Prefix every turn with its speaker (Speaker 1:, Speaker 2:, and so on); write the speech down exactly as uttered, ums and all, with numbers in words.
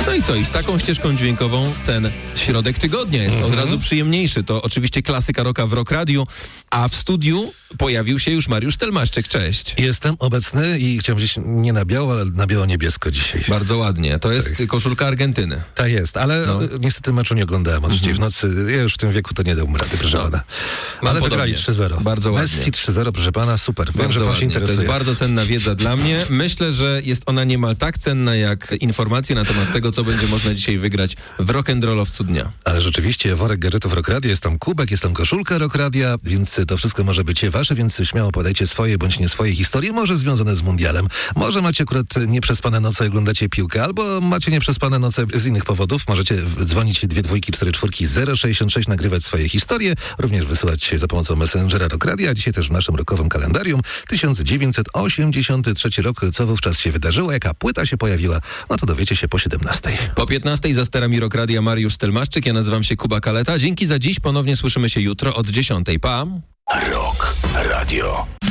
Speaker 1: No i co? I z taką ścieżką dźwiękową ten środek tygodnia jest mm-hmm. od razu przyjemniejszy. To oczywiście klasyka rocka w Rock Radio, a w studiu pojawił się już Mariusz Stelmaszczyk. Cześć.
Speaker 2: Jestem obecny i chciałem powiedzieć nie na biało, ale na biało-niebiesko dzisiaj.
Speaker 1: Bardzo ładnie. To jest
Speaker 2: tak.
Speaker 1: koszulka Argentyny.
Speaker 2: Tak jest, ale no. niestety meczu nie oglądałem od trzeciej mm-hmm. w nocy. Ja już w tym wieku to nie dałbym rady, proszę no. pana. Ale
Speaker 1: podobnie.
Speaker 2: wygrali trzy zero.
Speaker 1: Bardzo ładnie.
Speaker 2: Messi trzy zero, proszę pana, super. Wiem,
Speaker 1: bardzo
Speaker 2: że pan się interesuje.
Speaker 1: To jest bardzo cenna wiedza dla mnie. Myślę, że jest ona niemal tak cenna, jak informacje na temat tego, co będzie można dzisiaj wygrać w rock'n'rollowcu dnia.
Speaker 2: Ale rzeczywiście, worek gadżetów Rock Radio, jest tam kubek, jest tam koszulka Rock Radia, więc to wszystko może być wasze, więc śmiało podajcie swoje bądź nie swoje historie, może związane z mundialem. Może macie akurat nieprzespane noce, oglądacie piłkę, albo macie nieprzespane noce z innych powodów. Możecie dzwonić dwie dwójki, cztery czwórki, zero sześćdziesiąt sześć, nagrywać swoje historie, również wysyłać za pomocą Messengera Rock Radia. Dzisiaj też w naszym rockowym kalendarium tysiąc dziewięćset osiemdziesiąty trzeci rok, co wówczas się wydarzyło, jaka płyta się pojawiła, no to dowiecie się po siedemnastej.
Speaker 1: Po piętnastej za sterami Rock Radia Mariusz Stelmaszczyk, ja nazywam się Kuba Kaleta. Dzięki za dziś, ponownie słyszymy się jutro od dziesiątej. Pa!
Speaker 3: Rock Radio.